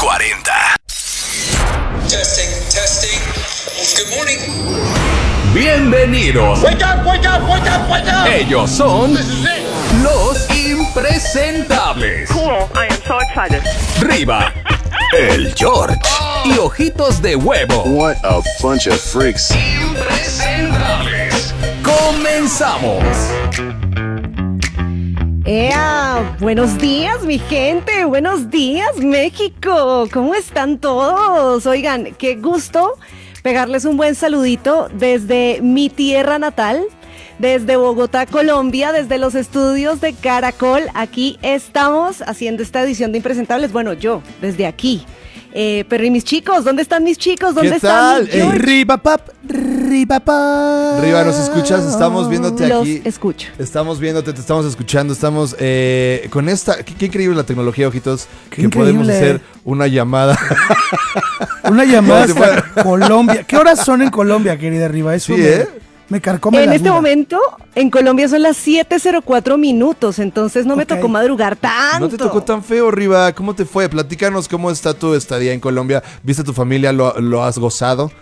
40. Testing. Good morning. Bienvenidos. Wake up, wake up, wake up, wake up. Ellos son los impresentables. Cool, I am so excited. Riva, el George y Ojitos de Huevo. What a bunch of freaks. Impresentables. Comenzamos. ¡Ea! Buenos días, mi gente. Buenos días, México. ¿Cómo están todos? Oigan, qué gusto pegarles un buen saludito desde mi tierra natal, desde Bogotá, Colombia, desde los estudios de Caracol. Aquí estamos haciendo esta edición de Impresentables. Bueno, yo, desde aquí. Pero ¿y mis chicos? ¿Dónde están mis chicos? ¿Dónde están? Riva, ¿nos escuchas? Estamos viéndote aquí. Los escucho. Estamos viéndote, te estamos escuchando. Estamos con esta... Qué increíble la tecnología, Ojitos. Qué que increíble. podemos hacer una llamada. Una llamada hasta Colombia. ¿Qué horas son en Colombia, querida Riva? Eso Sí, me carcome En la este duda. momento, en Colombia son las 7:04 minutos, entonces no me Ok. tocó madrugar tanto. No te tocó tan feo, Riva. ¿Cómo te fue? Platícanos cómo está tu estadía en Colombia. ¿Viste a tu familia? ¿Lo has gozado?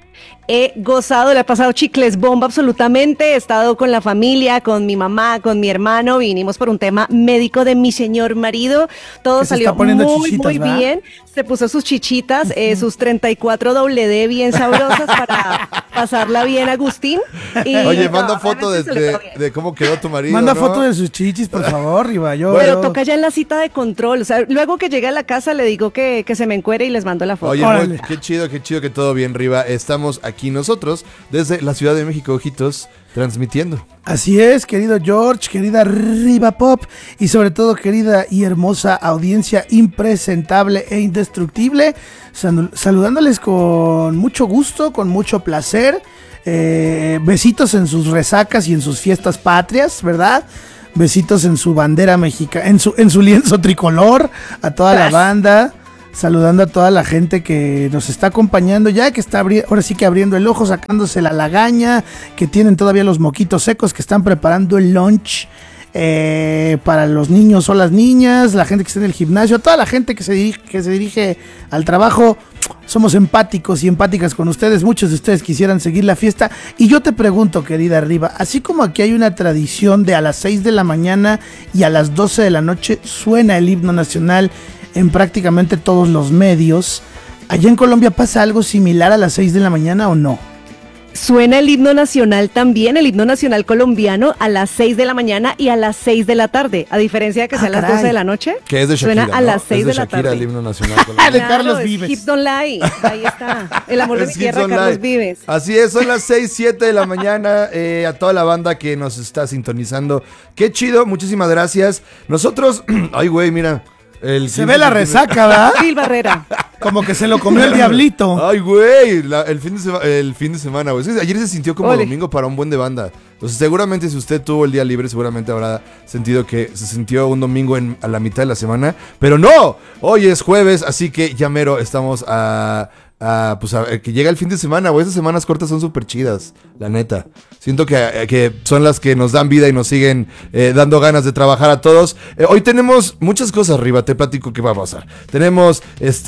He gozado, le he pasado chicles bomba absolutamente, he estado con la familia, con mi mamá, con mi hermano, vinimos por un tema médico de mi señor marido, todo Que se salió está poniendo muy, chichitas, muy ¿verdad? bien, se puso sus chichitas, sus 34 doble D bien sabrosas para pasarla bien, Agustín. Y Oye, no, manda foto realmente se le fue bien. de cómo quedó tu marido. Manda ¿no? foto de sus chichis, por favor, Riva. Pero toca ya en la cita de control, o sea, luego que llegue a la casa le digo que se me encuere y les mando la foto. Oye, Órale. qué chido que todo bien, Riva. Estamos aquí nosotros, desde la Ciudad de México, Ojitos, transmitiendo. Así es, querido George, querida Riva Pop y sobre todo querida y hermosa audiencia impresentable e indestructible, saludándoles con mucho gusto, con mucho placer, besitos en sus resacas y en sus fiestas patrias, ¿verdad? Besitos en su bandera mexicana, en su lienzo tricolor, a toda la banda. Saludando a toda la gente que nos está acompañando ya, que está ahora sí que abriendo el ojo, sacándose la lagaña, que tienen todavía los moquitos secos, que están preparando el lunch para los niños o las niñas, la gente que está en el gimnasio, toda la gente que se dirige al trabajo. Somos empáticos y empáticas con ustedes. Muchos de ustedes quisieran seguir la fiesta. Y yo te pregunto, querida Riva, así como aquí hay una tradición de a las 6 de la mañana y a las 12 de la noche suena el himno nacional en prácticamente todos los medios, ¿allá en Colombia pasa algo similar a las 6 de la mañana o no? Suena el himno nacional también, el himno nacional colombiano a las 6 de la mañana y a las 6 de la tarde, a diferencia de que sea a las caray. 12 de la noche. Que es de Shakira, Suena a ¿no? las 6 Es de la Shakira, tarde. el himno nacional colombiano. De Carlos es Vives. Hips Don't Lie, ahí está, el amor de mi Es tierra, Hips Don't Carlos Lie. Vives. Así es, son las 6, 7 de la mañana. A toda la banda que nos está sintonizando. Qué chido, muchísimas gracias. Nosotros, ay güey, mira. Se ve la resaca, ¿verdad? Gil Barrera. Como que se lo comió el diablito. Ay, güey, el fin de semana, güey. Es que ayer se sintió como Ole. domingo para un buen de banda. Entonces, seguramente si usted tuvo el día libre, seguramente habrá sentido que se sintió un domingo a la mitad de la semana. Pero no, hoy es jueves, así que ya mero estamos a que llega el fin de semana, güey. Esas semanas cortas son súper chidas, la neta. Siento que son las que nos dan vida y nos siguen dando ganas de trabajar a todos. Hoy tenemos muchas cosas arriba, te platico qué va a pasar. Tenemos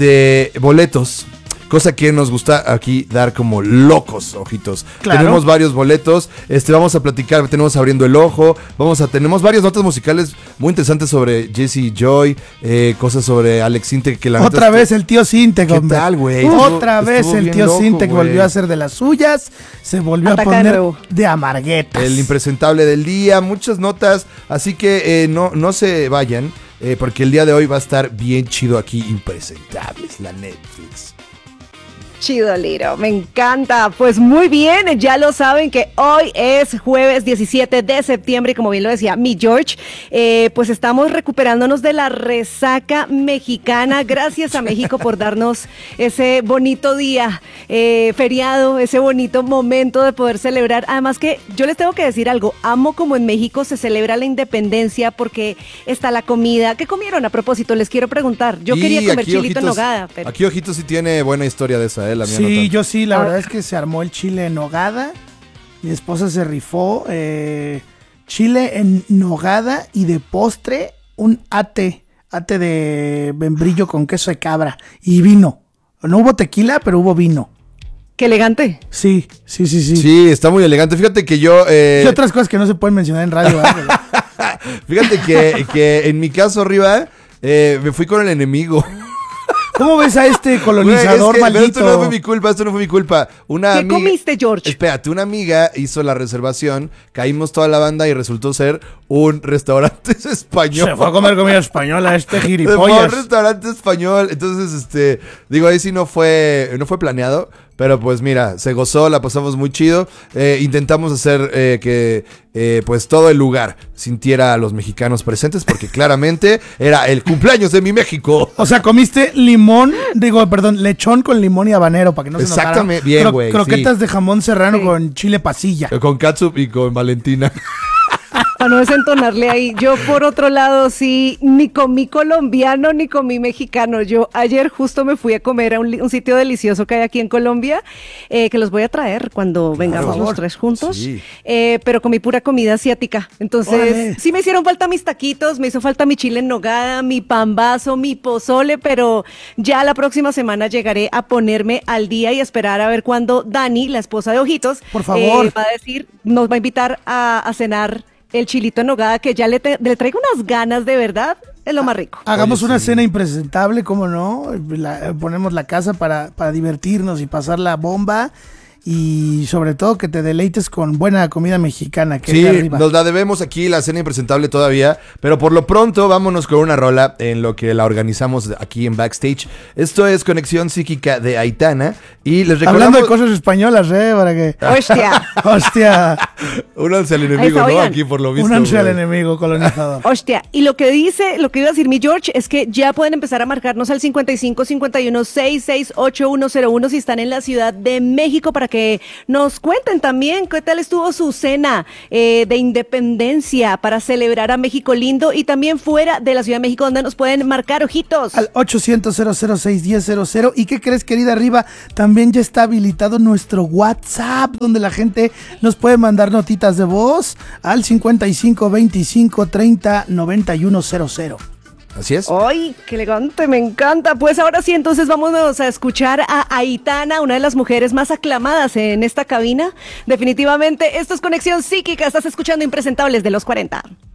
boletos. Cosa que nos gusta aquí dar como locos, Ojitos. Claro. Tenemos varios boletos, vamos a platicar, tenemos Abriendo el Ojo, tenemos varias notas musicales muy interesantes sobre Jesse Joy, cosas sobre Alex Sintek, que la neta Otra vez el tío Sintek, ¿Qué hombre. tal, güey? Otra vez Estuvo el bien tío loco, Sintek güey. volvió a hacer de las suyas, se volvió Ataca a de poner nuevo. de amarguetas. El impresentable del día, muchas notas, así que no se vayan, porque el día de hoy va a estar bien chido aquí, Impresentables, la Netflix. Chido, Liro, me encanta. Pues muy bien, ya lo saben que hoy es jueves 17 de septiembre y como bien lo decía mi George, pues estamos recuperándonos de la resaca mexicana. Gracias a México por darnos ese bonito día, feriado, ese bonito momento de poder celebrar. Además que yo les tengo que decir algo, amo como en México se celebra la independencia porque está la comida. ¿Qué comieron a propósito? Les quiero preguntar. Yo quería comer aquí, chilito en Ojitos, nogada. Pero... Aquí Ojitos sí tiene buena historia de esa, la mía no Sí, tanto. yo sí, la verdad es que se armó el chile en nogada. Mi esposa se rifó chile en nogada y de postre un ate ate de membrillo con queso de cabra y vino. No hubo tequila, pero hubo vino. Qué elegante. Sí. Sí, está muy elegante. Fíjate que yo... Y otras cosas que no se pueden mencionar en radio. Fíjate que en mi caso, Riva, me fui con el enemigo. ¿Cómo ves a este colonizador Güey, maldito? Esto no fue mi culpa. ¿Qué comiste, George? Espérate, una amiga hizo la reservación, caímos toda la banda y resultó ser un restaurante español. Se fue a comer comida española este Fue gilipollas. un restaurante español. Entonces, digo, ahí sí no fue planeado. Pero pues mira, se gozó, la pasamos muy chido. Intentamos hacer que pues todo el lugar sintiera a los mexicanos presentes, porque claramente era el cumpleaños de mi México. O sea, comiste lechón con limón y habanero para que no se notara. Exactamente, bien, güey. Croquetas de jamón serrano Sí. con chile pasilla. Con catsup y con Valentina. Para no desentonarle ahí. Yo, por otro lado, sí, ni comí colombiano ni comí mexicano. Yo ayer justo me fui a comer a un sitio delicioso que hay aquí en Colombia, que los voy a traer cuando vengamos los tres juntos. Sí. Pero comí pura comida asiática. Entonces, Órale. sí me hicieron falta mis taquitos, me hizo falta mi chile en nogada, mi pambazo, mi pozole, pero ya la próxima semana llegaré a ponerme al día y esperar a ver cuándo Dani, la esposa de Ojitos, Por favor. va a decir, nos va a invitar a cenar el chilito en nogada, que ya le traigo unas ganas de verdad, es lo más rico. Hagamos Oye, una sí. cena impresentable, ¿cómo no? Ponemos la casa para divertirnos y pasar la bomba. Y sobre todo que te deleites con buena comida mexicana. Que Sí, arriba. nos la debemos aquí, la cena impresentable todavía. Pero por lo pronto, vámonos con una rola en lo que la organizamos aquí en Backstage. Esto es Conexión Psíquica de Aitana. Y les recordamos... Hablando de cosas españolas, para que... Hostia, Hostia, Únanse al Ahí enemigo, está, ¿no? oigan. Aquí por lo visto. únanse al güey. enemigo colonizador. hostia. Y lo que iba a decir mi George es que ya pueden empezar a marcarnos al 55 51 66 8101 si están en la Ciudad de México, para que nos cuenten también qué tal estuvo su cena de independencia para celebrar a México lindo, y también fuera de la Ciudad de México, donde nos pueden marcar, Ojitos. Al 800-006-1000. ¿Y qué crees, querida Riva? También ya está habilitado nuestro WhatsApp, donde la gente nos puede mandar notitas de voz al 55 25 30 91 00. Así es. ¡Ay, qué elegante! Me encanta. Pues ahora sí, entonces vámonos a escuchar a Aitana, una de las mujeres más aclamadas en esta cabina. Definitivamente, esto es Conexión Psíquica. Estás escuchando Impresentables de los 40.